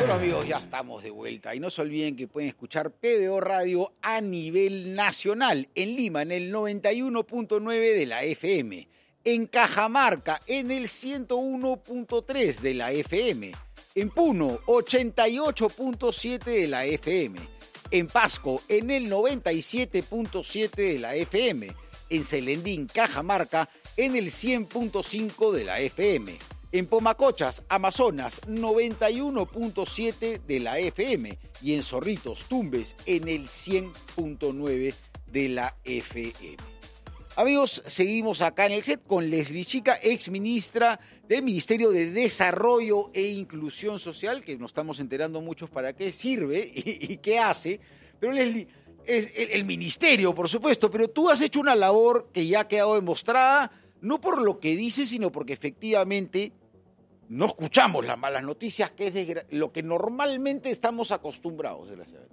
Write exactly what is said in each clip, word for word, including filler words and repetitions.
Bueno, amigos, ya estamos de vuelta. Y no se olviden que pueden escuchar P B O Radio a nivel nacional. En Lima, en el noventa y uno punto nueve de la F M. En Cajamarca, en el ciento uno punto tres de la F M. En Puno, ochenta y ocho punto siete de la F M. En Pasco, en el noventa y siete punto siete de la F M. En Celendín, Cajamarca, en el cien punto cinco de la F M. En Pomacochas, Amazonas, noventa y uno punto siete de la F M. Y en Zorritos, Tumbes, en el cien punto nueve de la F M. Amigos, seguimos acá en el set con Leslie Chica, ex ministra del Ministerio de Desarrollo e Inclusión Social, que nos estamos enterando muchos para qué sirve y, y qué hace. Pero Leslie, es el, el ministerio, por supuesto, pero tú has hecho una labor que ya ha quedado demostrada, no por lo que dices, sino porque efectivamente no escuchamos las malas noticias, que es desgra- lo que normalmente estamos acostumbrados, desgraciadamente.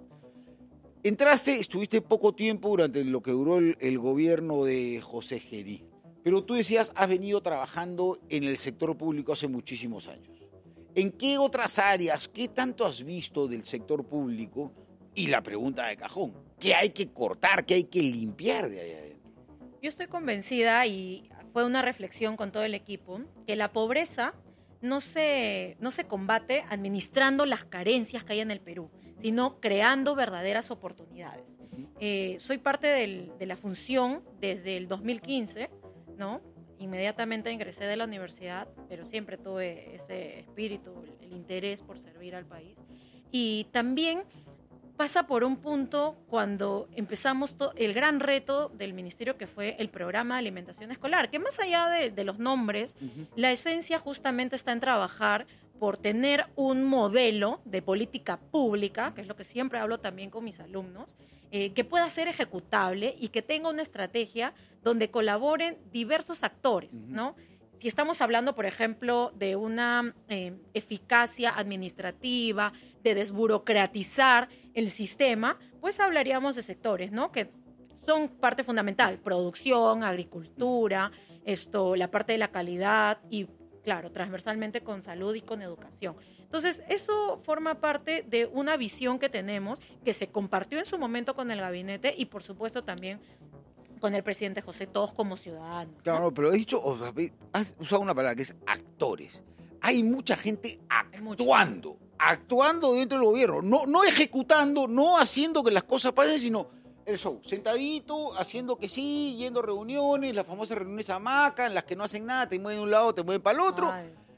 Entraste, estuviste poco tiempo durante lo que duró el, el gobierno de José Gerí, pero tú decías, has venido trabajando en el sector público hace muchísimos años. ¿En qué otras áreas, qué tanto has visto del sector público? Y la pregunta de cajón, ¿qué hay que cortar, qué hay que limpiar de ahí adentro? Yo estoy convencida, y fue una reflexión con todo el equipo, que la pobreza no se, no se combate administrando las carencias que hay en el Perú, sino creando verdaderas oportunidades. Eh, soy parte del, de la función desde el dos mil quince, ¿no? Inmediatamente ingresé de la universidad, pero siempre tuve ese espíritu, el, el interés por servir al país. Y también pasa por un punto cuando empezamos to- el gran reto del ministerio, que fue el programa de alimentación escolar, que más allá de, de los nombres, uh-huh. la esencia justamente está en trabajar por tener un modelo de política pública, que es lo que siempre hablo también con mis alumnos, eh, que pueda ser ejecutable y que tenga una estrategia donde colaboren diversos actores, uh-huh. ¿no? Si estamos hablando, por ejemplo, de una eh, eficacia administrativa, de desburocratizar el sistema, pues hablaríamos de sectores, ¿no? Que son parte fundamental: producción, agricultura, esto, la parte de la calidad y, claro, transversalmente con salud y con educación. Entonces, eso forma parte de una visión que tenemos, que se compartió en su momento con el gabinete y, por supuesto, también con el presidente José, todos como ciudadanos, ¿no? Claro, pero he dicho, has usado una palabra que es actores. Hay mucha gente actuando, actuando dentro del gobierno, no, no ejecutando, no haciendo que las cosas pasen, sino el show, sentadito, haciendo que sí, yendo a reuniones, las famosas reuniones hamaca, en las que no hacen nada, te mueven de un lado, te mueven para el otro.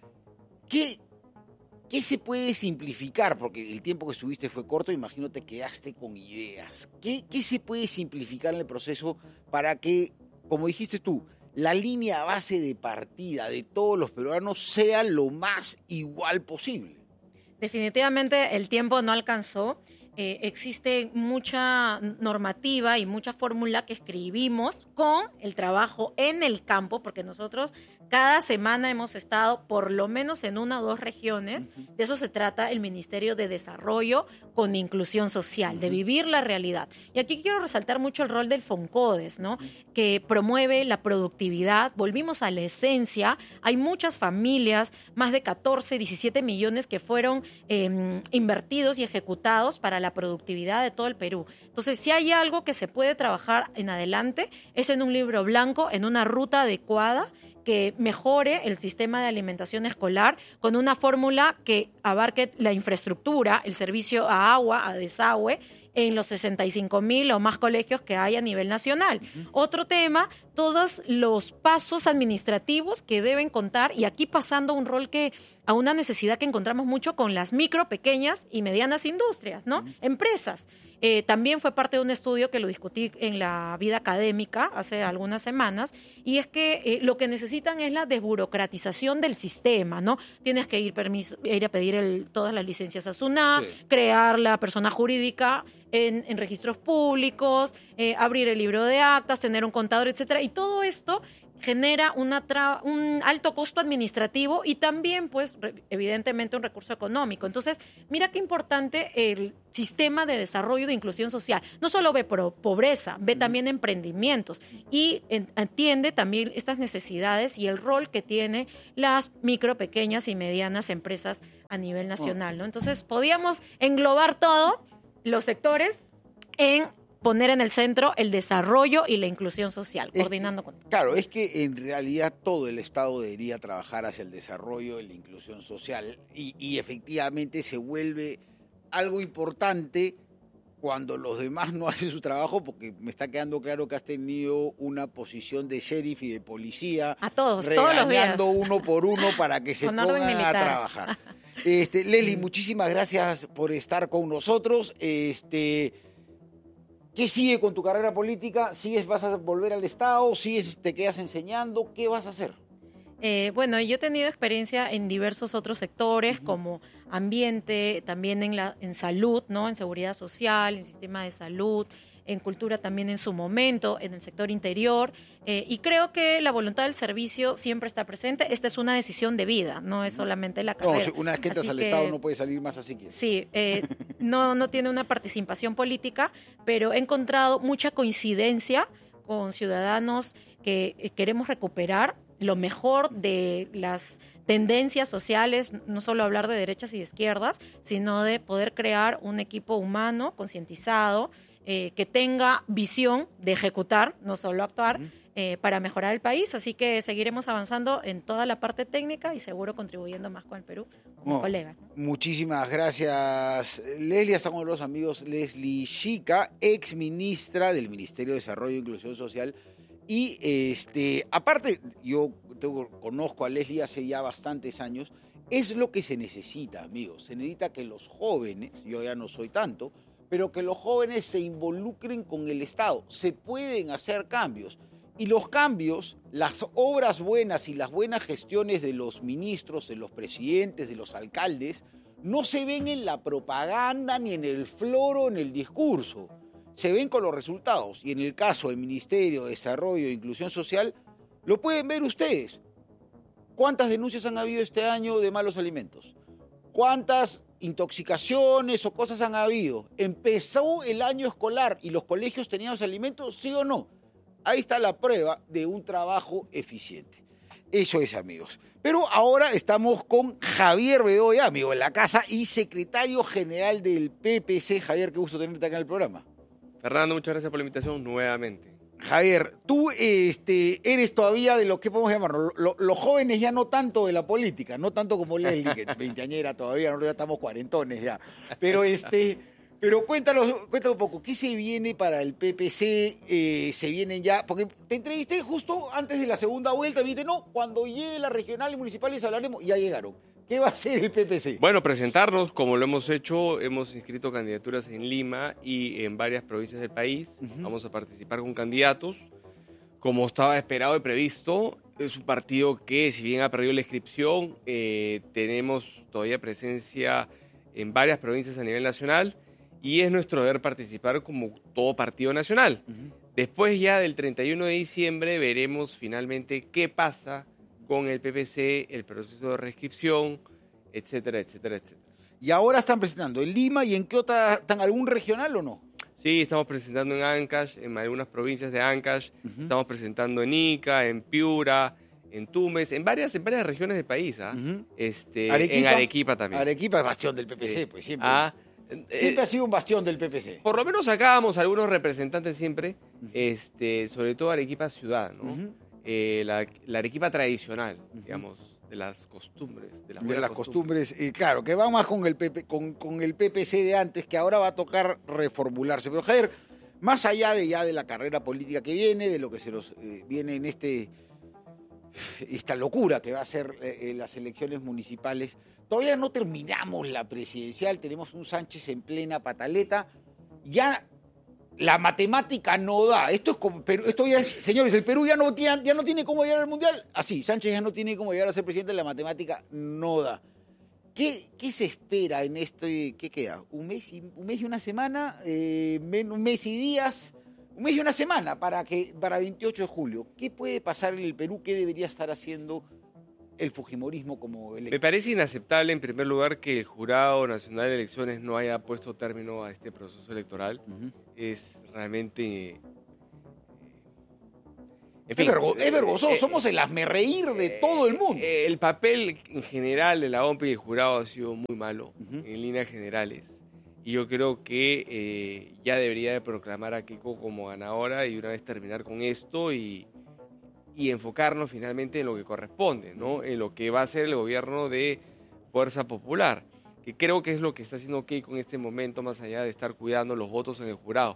¿Qué, ¿Qué se puede simplificar? Porque el tiempo que estuviste fue corto, imagino te quedaste con ideas. ¿Qué, qué se puede simplificar en el proceso para que, como dijiste tú, la línea base de partida de todos los peruanos sea lo más igual posible? Definitivamente el tiempo no alcanzó. Eh, existe mucha normativa y mucha fórmula que escribimos con el trabajo en el campo, porque nosotros cada semana hemos estado por lo menos en una o dos regiones. Uh-huh. De eso se trata el Ministerio de Desarrollo con Inclusión Social, uh-huh. de vivir la realidad. Y aquí quiero resaltar mucho el rol del FONCODES, ¿no? Uh-huh. Que promueve la productividad. Volvimos a la esencia. Hay muchas familias, más de catorce, diecisiete millones que fueron eh, invertidos y ejecutados para la productividad de todo el Perú. Entonces, si hay algo que se puede trabajar en adelante, es en un libro blanco, en una ruta adecuada que mejore el sistema de alimentación escolar con una fórmula que abarque la infraestructura, el servicio a agua, a desagüe, en los sesenta y cinco mil o más colegios que hay a nivel nacional. Uh-huh. Otro tema, todos los pasos administrativos que deben contar, y aquí pasando un rol que a una necesidad que encontramos mucho con las micro, pequeñas y medianas industrias, ¿no? Uh-huh. Empresas. Eh, también fue parte de un estudio que lo discutí en la vida académica hace algunas semanas, y es que eh, lo que necesitan es la desburocratización del sistema, ¿no? Tienes que ir, permiso, ir a pedir el, todas las licencias a SUNAT, sí. crear la persona jurídica en, en registros públicos, eh, abrir el libro de actas, tener un contador, etcétera. Y todo esto genera una tra- un alto costo administrativo y también, pues, re- evidentemente un recurso económico. Entonces, mira qué importante el sistema de desarrollo de inclusión social. No solo ve pro- pobreza, ve también emprendimientos y en- atiende también estas necesidades y el rol que tiene las micro, pequeñas y medianas empresas a nivel nacional, ¿no? Entonces, podíamos englobar todo, los sectores, en poner en el centro el desarrollo y la inclusión social, Es- coordinando con... Claro, es que en realidad todo el Estado debería trabajar hacia el desarrollo y la inclusión social y, y efectivamente se vuelve algo importante cuando los demás no hacen su trabajo, porque me está quedando claro que has tenido una posición de sheriff y de policía, A todos, todos los días. regañando uno por uno para que se Con orden pongan a militar. trabajar. Este, Leslie, muchísimas gracias por estar con nosotros. Este, ¿qué sigue con tu carrera política? ¿Sigues, vas a volver al Estado? ¿Sigues, te quedas enseñando? ¿Qué vas a hacer? Eh, bueno, yo he tenido experiencia en diversos otros sectores, uh-huh. como ambiente, también en, la, en salud, ¿no? En seguridad social, en sistema de salud, en cultura también en su momento, en el sector interior, eh, y creo que la voluntad del servicio siempre está presente. Esta es una decisión de vida, no es solamente la carrera. No, una vez que entras así al que, Estado no puedes salir más así que... Sí, eh, no, no tiene una participación política, pero he encontrado mucha coincidencia con ciudadanos que eh, queremos recuperar lo mejor de las tendencias sociales, no solo hablar de derechas y de izquierdas, sino de poder crear un equipo humano, concientizado, eh, que tenga visión de ejecutar, no solo actuar, uh-huh. eh, para mejorar el país. Así que seguiremos avanzando en toda la parte técnica y seguro contribuyendo más con el Perú, como no, colegas. Muchísimas gracias, Leslie. Estamos con los amigos Leslie Chica, ex ministra del Ministerio de Desarrollo e Inclusión Social. Y este, aparte, yo tengo, conozco a Leslie hace ya bastantes años, es lo que se necesita, amigos. Se necesita que los jóvenes, yo ya no soy tanto, pero que los jóvenes se involucren con el Estado. Se pueden hacer cambios. Y los cambios, las obras buenas y las buenas gestiones de los ministros, de los presidentes, de los alcaldes, no se ven en la propaganda, ni en el floro, en el discurso. Se ven con los resultados. Y en el caso del Ministerio de Desarrollo e Inclusión Social, lo pueden ver ustedes. ¿Cuántas denuncias han habido este año de malos alimentos? ¿Cuántas intoxicaciones o cosas han habido? ¿Empezó el año escolar y los colegios tenían los alimentos? ¿Sí o no? Ahí está la prueba de un trabajo eficiente. Eso es, amigos. Pero ahora estamos con Javier Bedoya, amigo en la casa, y secretario general del P P C. Javier, qué gusto tenerte acá en el programa. Fernando, muchas gracias por la invitación nuevamente. Javier, tú este, eres todavía de lo que podemos llamarlo, lo, los jóvenes ya no tanto de la política, no tanto como Leslie, que es veinteañera todavía, nosotros ya estamos cuarentones ya. Pero, este, pero cuéntanos, cuéntanos un poco, ¿qué se viene para el P P C? Eh, se vienen ya, porque te entrevisté justo antes de la segunda vuelta, me dijiste, no, cuando llegue la regional y municipales hablaremos, y ya llegaron. ¿Qué va a hacer el P P C? Bueno, presentarnos, como lo hemos hecho, hemos inscrito candidaturas en Lima y en varias provincias del país. Uh-huh. Vamos a participar con candidatos. Como estaba esperado y previsto, es un partido que, si bien ha perdido la inscripción, eh, tenemos todavía presencia en varias provincias a nivel nacional y es nuestro deber participar como todo partido nacional. Uh-huh. Después ya del treinta y uno de diciembre veremos finalmente qué pasa con el P P C, el proceso de reinscripción, etcétera, etcétera, etcétera. Y ahora están presentando en Lima y en qué otra, ¿están algún regional o no? Sí, estamos presentando en Ancash, en algunas provincias de Ancash, uh-huh. Estamos presentando en Ica, en Piura, en Tumbes, en varias, en varias regiones del país, ¿ah? Uh-huh. Este, Arequipa, en Arequipa también. Arequipa es bastión del P P C, sí. Pues siempre. Ah, Siempre eh, ha sido un bastión del P P C. Por lo menos sacábamos algunos representantes siempre, uh-huh. este, sobre todo Arequipa ciudad, ¿no? Uh-huh. Eh, la, la Arequipa tradicional, uh-huh. digamos, de las costumbres. De las, de las costumbres, y claro, que va más con el, P P, con, con el P P C de antes, que ahora va a tocar reformularse. Pero, Javier, más allá de ya de la carrera política que viene, de lo que se nos eh, viene en este esta locura que va a ser eh, las elecciones municipales, todavía no terminamos la presidencial, tenemos un Sánchez en plena pataleta, ya... La matemática no da. Esto es como, pero esto ya es, señores, el Perú ya no tiene, ya no tiene cómo llegar al Mundial. Así, Sánchez ya no tiene cómo llegar a ser presidente, la matemática no da. ¿Qué, qué se espera en este, qué queda? ¿Un mes y, un mes y una semana? Eh, ¿Un mes y días? un mes y una semana para que para veintiocho de julio. ¿Qué puede pasar en el Perú? ¿Qué debería estar haciendo el fujimorismo como electo? Me parece inaceptable, en primer lugar, que el Jurado Nacional de Elecciones no haya puesto término a este proceso electoral. Uh-huh. Es realmente... En fin, es, vergo, es vergonzoso, eh, somos el hazmerreír de eh, todo el mundo. Eh, el papel en general de la O M P y del jurado ha sido muy malo, uh-huh. en líneas generales. Y yo creo que eh, ya debería de proclamar a Keiko como ganadora y una vez terminar con esto y, y enfocarnos finalmente en lo que corresponde, ¿no? En lo que va a ser el gobierno de Fuerza Popular, que creo que es lo que está haciendo Keiko en este momento, más allá de estar cuidando los votos en el jurado.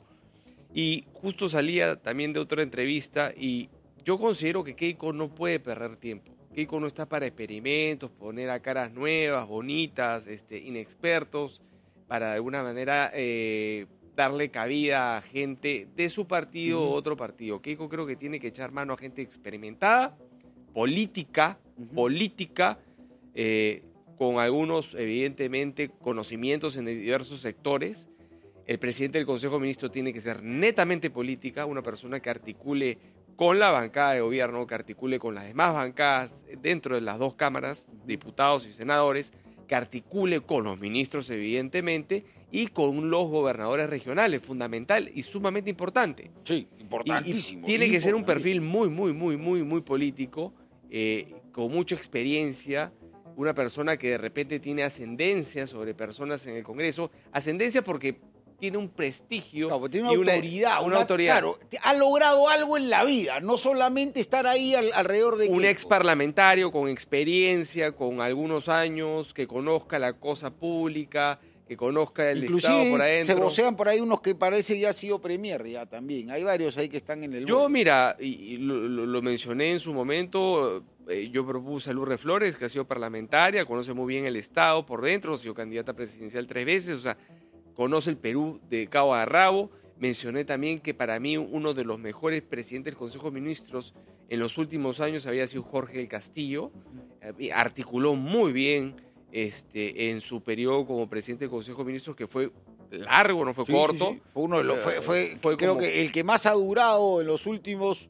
Y justo salía también de otra entrevista y yo considero que Keiko no puede perder tiempo. Keiko no está para experimentos, poner a caras nuevas, bonitas, este, inexpertos, para de alguna manera eh, darle cabida a gente de su partido uh-huh. o otro partido. Keiko creo que tiene que echar mano a gente experimentada, política, uh-huh. política, eh, con algunos, evidentemente, conocimientos en diversos sectores. El presidente del Consejo de Ministros tiene que ser netamente política, una persona que articule con la bancada de gobierno, que articule con las demás bancadas dentro de las dos cámaras, diputados y senadores, que articule con los ministros, evidentemente, y con los gobernadores regionales, fundamental y sumamente importante. Sí, importantísimo. Y, y tiene que ser un perfil muy, muy, muy, muy, muy político, eh, con mucha experiencia, una persona que de repente tiene ascendencia sobre personas en el Congreso, ascendencia porque tiene un prestigio, claro, tiene una y una autoridad, una, una autoridad. Claro, ha logrado algo en la vida, no solamente estar ahí al, alrededor de un Keiko. ex parlamentario con experiencia, con algunos años, que conozca la cosa pública, que conozca el Inclusive Estado por adentro. Se vocean por ahí unos que parece ya ha sido premier ya también. Hay varios ahí que están en el Yo, borde. mira, y, y lo, lo, lo mencioné en su momento, eh, yo propuse a Lourdes Flores, que ha sido parlamentaria, conoce muy bien el Estado por dentro, ha sido candidata presidencial tres veces, o sea, conoce el Perú de cabo a rabo. Mencioné también que para mí uno de los mejores presidentes del Consejo de Ministros en los últimos años había sido Jorge del Castillo. Eh, articuló muy bien este, en su periodo como presidente del Consejo de Ministros, que fue largo, no fue sí, corto. Sí, sí. Fue uno de los, fue, fue, fue creo como... que el que más ha durado en los últimos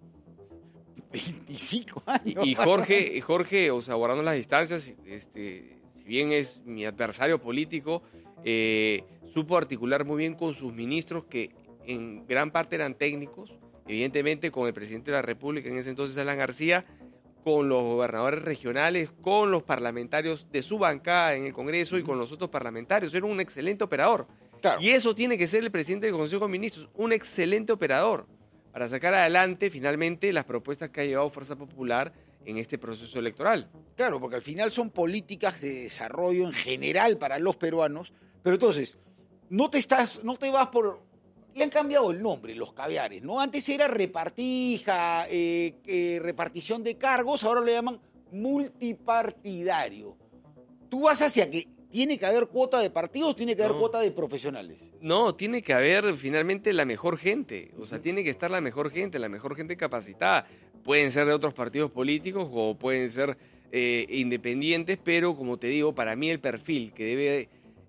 veinticinco años. Y, y Jorge, Jorge, o sea, guardando las distancias, este, si bien es mi adversario político, eh, supo articular muy bien con sus ministros, que en gran parte eran técnicos, evidentemente con el presidente de la República, en ese entonces Alan García, con los gobernadores regionales, con los parlamentarios de su bancada en el Congreso y con los otros parlamentarios. Era un excelente operador. Claro. Y eso tiene que ser el presidente del Consejo de Ministros, un excelente operador, para sacar adelante finalmente las propuestas que ha llevado Fuerza Popular en este proceso electoral. Claro, porque al final son políticas de desarrollo en general para los peruanos, pero entonces, no te estás, no te vas por... Le han cambiado el nombre, los caviares, ¿no? Antes era repartija, eh, eh, repartición de cargos, ahora le llaman multipartidario. ¿Tú vas hacia que tiene que haber cuota de partidos, tiene que haber no. cuota de profesionales? No, tiene que haber finalmente la mejor gente, o sea, tiene que estar la mejor gente, la mejor gente capacitada. Pueden ser de otros partidos políticos o pueden ser eh, independientes, pero como te digo, para mí el perfil que debe...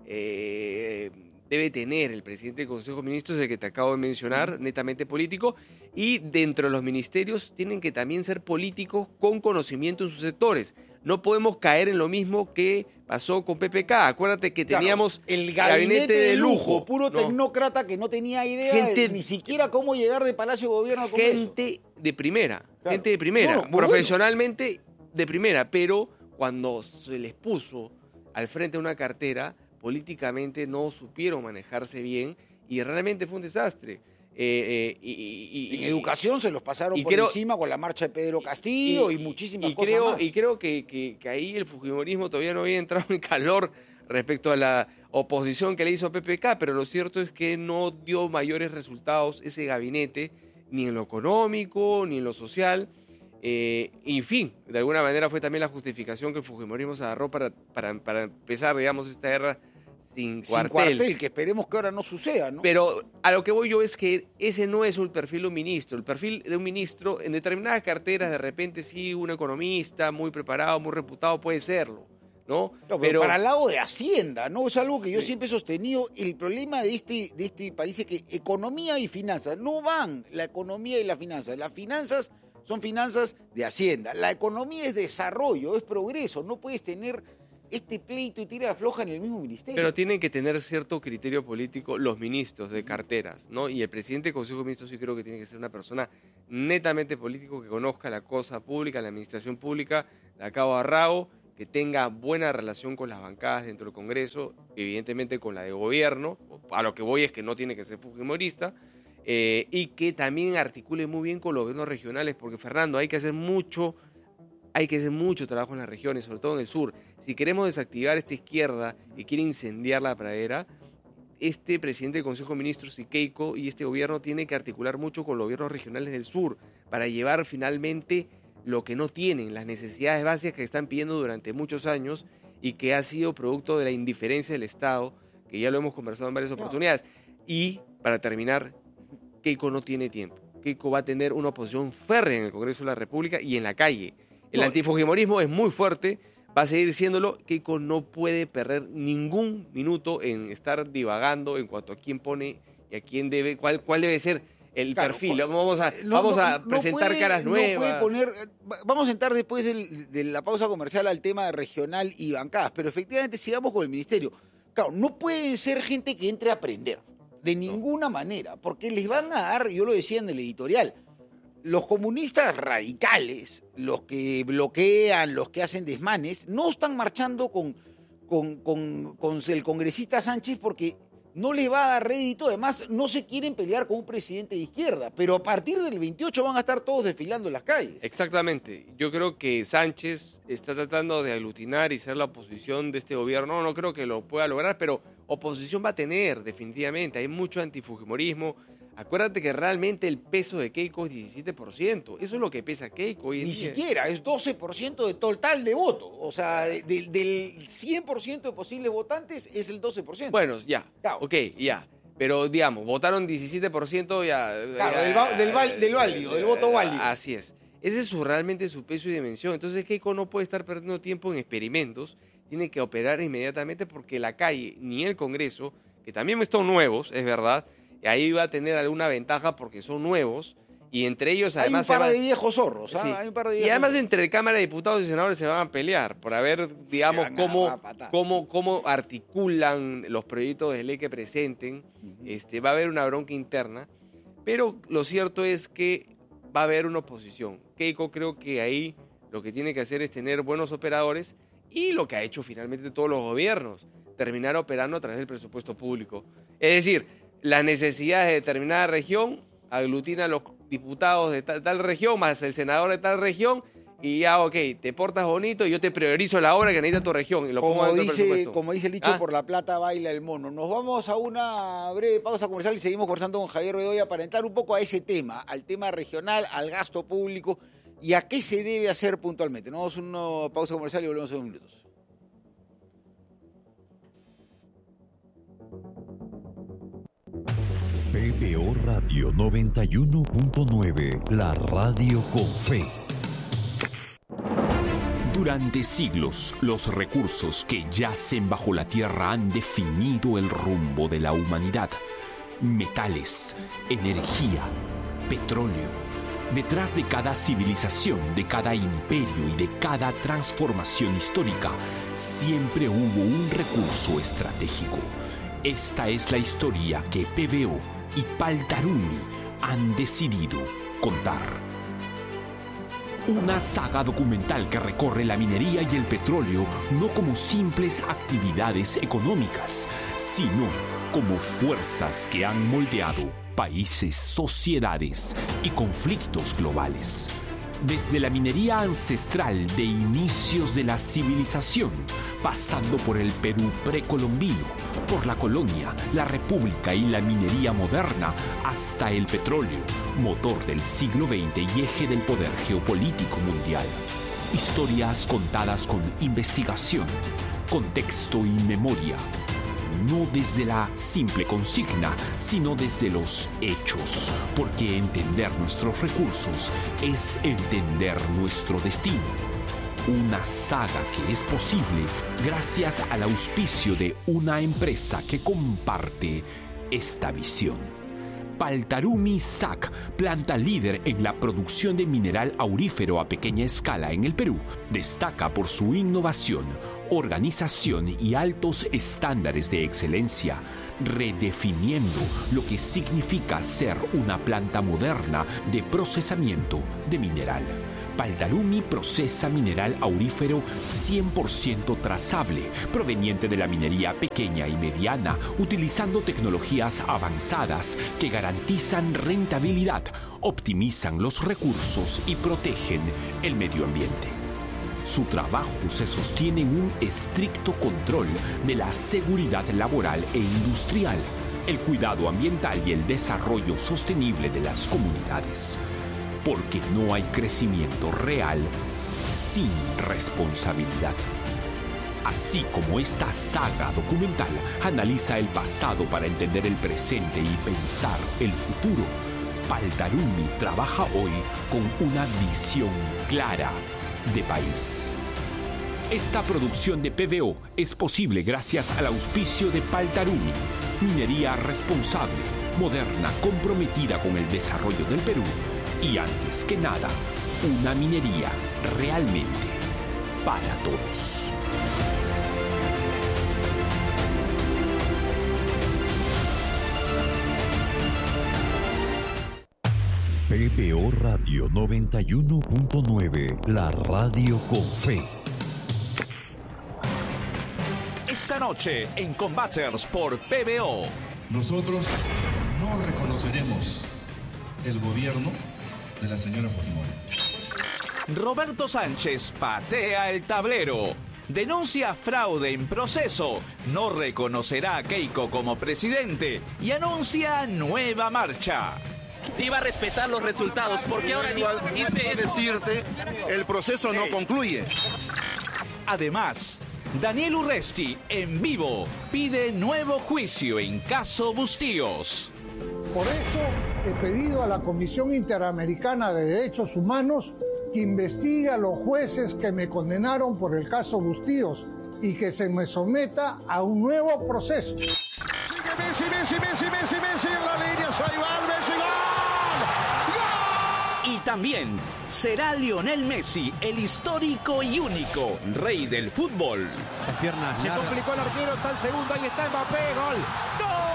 Eh, debe tener el presidente del Consejo de Ministros, el que te acabo de mencionar, netamente político, y dentro de los ministerios tienen que también ser políticos con conocimiento en sus sectores. No podemos caer en lo mismo que pasó con P P K. Acuérdate que teníamos claro, el gabinete, gabinete de, de lujo, lujo, puro no. tecnócrata que no tenía idea gente, de, ni siquiera cómo llegar de Palacio de Gobierno al Congreso. Gente de primera, claro. gente de primera, no, no, profesionalmente bueno. de primera, pero cuando se les puso al frente de una cartera, políticamente no supieron manejarse bien y realmente fue un desastre. Eh, eh, y, y, en y, educación se los pasaron por creo, encima con la marcha de Pedro Castillo y, y muchísimas y cosas creo, más. Y creo que, que, que ahí el fujimorismo todavía no había entrado en calor respecto a la oposición que le hizo a P P K, pero lo cierto es que no dio mayores resultados ese gabinete, ni en lo económico, ni en lo social. Eh, en fin, de alguna manera fue también la justificación que el fujimorismo se agarró para, para, para empezar, digamos, esta guerra sin cuartel. Sin cuartel, que esperemos que ahora no suceda, ¿no? Pero a lo que voy yo es que ese no es el perfil de un ministro. El perfil de un ministro, en determinadas carteras, de repente sí, un economista muy preparado, muy reputado, puede serlo. ¿no? No, pero, pero para el lado de Hacienda, ¿no? Es algo que yo sí. siempre he sostenido. El problema de este, de este país es que economía y finanzas no van. La economía y las finanzas. Las finanzas son finanzas de Hacienda. La economía es desarrollo, es progreso. No puedes tener este pleito y tira afloja en el mismo ministerio. Pero tienen que tener cierto criterio político los ministros de carteras, ¿no? Y el presidente del Consejo de Ministros sí creo que tiene que ser una persona netamente político, que conozca la cosa pública, la administración pública, de cabo a rabo, que tenga buena relación con las bancadas dentro del Congreso, evidentemente con la de gobierno. A lo que voy es que no tiene que ser fujimorista, eh, y que también articule muy bien con los gobiernos regionales, porque, Fernando, hay que hacer mucho... Hay que hacer mucho trabajo en las regiones, sobre todo en el sur. Si queremos desactivar esta izquierda que quiere incendiar la pradera, este presidente del Consejo de Ministros y Keiko y este gobierno tiene que articular mucho con los gobiernos regionales del sur para llevar finalmente lo que no tienen, las necesidades básicas que están pidiendo durante muchos años y que ha sido producto de la indiferencia del Estado, que ya lo hemos conversado en varias oportunidades. Y, para terminar, Keiko no tiene tiempo. Keiko va a tener una oposición férrea en el Congreso de la República y en la calle. El No, antifujimorismo es muy fuerte, va a seguir siéndolo. Keiko no puede perder ningún minuto en estar divagando en cuanto a quién pone y a quién debe, cuál, cuál debe ser el Claro, perfil. pues, Vamos a, no, vamos no, a no presentar puede- caras no nuevas. puede poner, vamos a entrar después del- de la pausa comercial al tema regional y bancadas, pero efectivamente sigamos con el ministerio. Claro, no pueden ser gente que entre a aprender, de ninguna manera, porque les van a dar, yo lo decía en el editorial, los comunistas radicales, los que bloquean, los que hacen desmanes, no están marchando con, con, con, con el congresista Sánchez porque no le va a dar rédito. Además, no se quieren pelear con un presidente de izquierda, pero a partir del veintiocho van a estar todos desfilando en las calles. Exactamente. Yo creo que Sánchez está tratando de aglutinar y ser la oposición de este gobierno. No, no creo que lo pueda lograr, pero oposición va a tener, definitivamente. Hay mucho antifujimorismo. Acuérdate que realmente el peso de Keiko es diecisiete por ciento. Eso es lo que pesa Keiko hoy en Ni día. siquiera, es doce por ciento de total de voto. O sea, de- de- del cien por ciento de posibles votantes es el doce por ciento. Bueno, ya. Claro. Ok, ya. Pero, digamos, votaron diecisiete por ciento ya. Claro, ya- del va- del val- del válido, del voto válido. Así es. Ese es su, realmente su peso y dimensión. Entonces Keiko no puede estar perdiendo tiempo en experimentos. Tiene que operar inmediatamente porque la calle, ni el Congreso, que también están nuevos, es verdad, ahí va a tener alguna ventaja porque son nuevos. Y entre ellos, además... Hay un par se de va- viejos zorros. ¿ah? Sí. Hay un par de Y viejos además zorros. entre Cámara de Diputados y Senadores se van a pelear por ver, digamos, van a cómo, dar patada. cómo, cómo articulan los proyectos de ley que presenten. este, va a haber una bronca interna, pero lo cierto es que va a haber una oposición. Keiko creo que ahí lo que tiene que hacer es tener buenos operadores y lo que ha hecho finalmente todos los gobiernos, terminar operando a través del presupuesto público. Es decir, las necesidades de determinada región aglutina a los diputados de tal, tal región, más el senador de tal región, y ya, ok, te portas bonito y yo te priorizo la obra que necesita tu región y lo pongo Como dentro del dice, presupuesto. como dice el dicho, ¿Ah? por la plata baila el mono. Nos vamos a una breve pausa comercial y seguimos conversando con Javier Bedoya para entrar un poco a ese tema, al tema regional, al gasto público y a qué se debe hacer puntualmente. Nos vamos a una pausa comercial y volvemos en unos minutos. P B O Radio noventa y uno punto nueve, la radio con fe. Durante siglos, los recursos que yacen bajo la tierra han definido el rumbo de la humanidad. Metales, energía, petróleo. Detrás de cada civilización, de cada imperio y de cada transformación histórica, siempre hubo un recurso estratégico. Esta es la historia que P B O y Paltaruni han decidido contar. Una saga documental que recorre la minería y el petróleo no como simples actividades económicas, sino como fuerzas que han moldeado países, sociedades y conflictos globales. Desde la minería ancestral de inicios de la civilización, pasando por el Perú precolombino, por la colonia, la república y la minería moderna, hasta el petróleo, motor del siglo veinte y eje del poder geopolítico mundial. Historias contadas con investigación, contexto y memoria. No desde la simple consigna, sino desde los hechos, porque entender nuestros recursos es entender nuestro destino. Una saga que es posible gracias al auspicio de una empresa que comparte esta visión. Paltarumi S A C, planta líder en la producción de mineral aurífero a pequeña escala en el Perú, destaca por su innovación, organización y altos estándares de excelencia, redefiniendo lo que significa ser una planta moderna de procesamiento de mineral. Paltarumi procesa mineral aurífero cien por ciento trazable, proveniente de la minería pequeña y mediana, utilizando tecnologías avanzadas que garantizan rentabilidad, optimizan los recursos y protegen el medio ambiente. Su trabajo se sostiene en un estricto control de la seguridad laboral e industrial, el cuidado ambiental y el desarrollo sostenible de las comunidades. Porque no hay crecimiento real sin responsabilidad. Así como esta saga documental analiza el pasado para entender el presente y pensar el futuro, Paltarumi trabaja hoy con una visión clara de país. Esta producción de P V O es posible gracias al auspicio de Paltarumi, minería responsable, moderna, comprometida con el desarrollo del Perú. Y antes que nada, una minería realmente para todos. P B O Radio noventa y uno punto nueve, la radio con fe. Esta noche en Combaters por P B O. Nosotros no reconoceremos el gobierno de la señora Fujimori. Roberto Sánchez patea el tablero. Denuncia fraude en proceso. No reconocerá a Keiko como presidente y anuncia nueva marcha. Iba a respetar los resultados porque ahora dice eso. Decirte, el proceso no concluye. Además, Daniel Urresti en vivo pide nuevo juicio en caso Bustíos. Por eso he pedido a la Comisión Interamericana de Derechos Humanos que investigue a los jueces que me condenaron por el caso Bustíos y que se me someta a un nuevo proceso. Messi, Messi, Messi, Messi, Messi en la línea, soy Val, Messi, ¡gol! Y también será Lionel Messi el histórico y único rey del fútbol. Esas piernas. Se complicó el arquero, está el segundo, ahí está Mbappé, gol. ¡Gol!